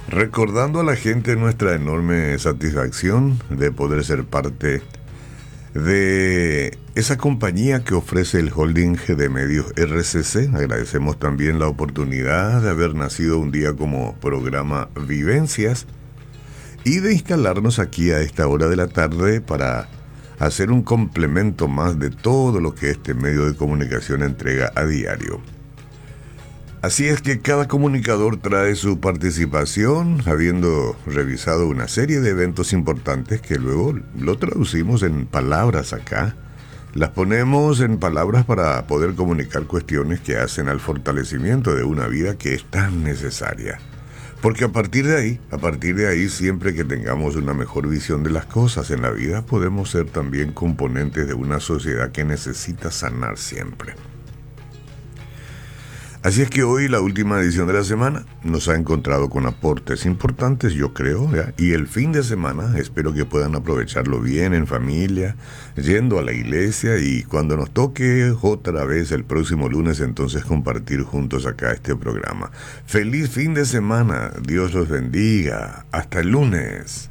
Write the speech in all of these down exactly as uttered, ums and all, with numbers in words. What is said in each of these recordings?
Recordando a la gente nuestra enorme satisfacción de poder ser parte de esa compañía que ofrece el holding de medios R C C. Agradecemos también la oportunidad de haber nacido un día como programa Vivencias y de instalarnos aquí a esta hora de la tarde para hacer un complemento más de todo lo que este medio de comunicación entrega a diario. Así es que cada comunicador trae su participación, habiendo revisado una serie de eventos importantes que luego lo traducimos en palabras acá. Las ponemos en palabras para poder comunicar cuestiones que hacen al fortalecimiento de una vida que es tan necesaria. Porque a partir de ahí, a partir de ahí, siempre que tengamos una mejor visión de las cosas en la vida, podemos ser también componentes de una sociedad que necesita sanar siempre. Así es que hoy, la última edición de la semana, nos ha encontrado con aportes importantes, yo creo, ¿ya? Y el fin de semana, espero que puedan aprovecharlo bien en familia, yendo a la iglesia, y cuando nos toque otra vez el próximo lunes, entonces compartir juntos acá este programa. ¡Feliz fin de semana! Dios los bendiga. ¡Hasta el lunes!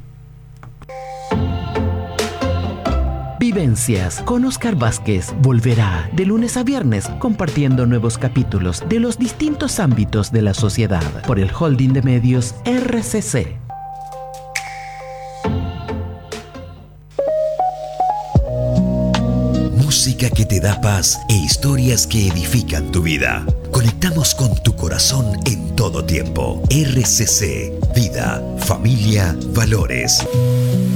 Vivencias con Oscar Vázquez volverá de lunes a viernes compartiendo nuevos capítulos de los distintos ámbitos de la sociedad por el holding de medios R C C. Música que te da paz e historias que edifican tu vida. Conectamos con tu corazón en todo tiempo. R C C, vida, familia, valores.